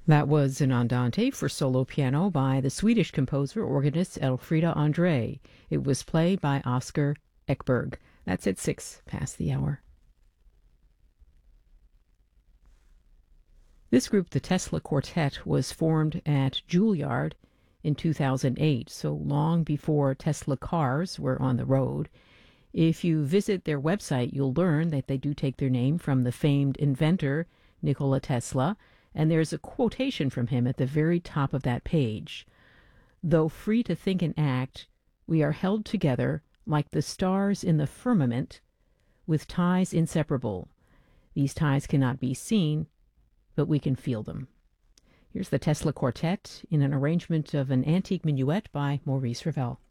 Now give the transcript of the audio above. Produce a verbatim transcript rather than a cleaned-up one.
That was an andante for solo piano by the Swedish composer organist Elfrida André. It was played by Oscar Ekberg. That's at six past the hour. This group, the Tesla Quartet, was formed at Juilliard in two thousand eight, so long before Tesla cars were on the road. If you visit their website, you'll learn that they do take their name from the famed inventor Nikola Tesla, and there's a quotation from him at the very top of that page. Though free to think and act, we are held together like the stars in the firmament with ties inseparable. These ties cannot be seen, but we can feel them. Here's the Tesla Quartet in an arrangement of an antique minuet by Maurice Ravel.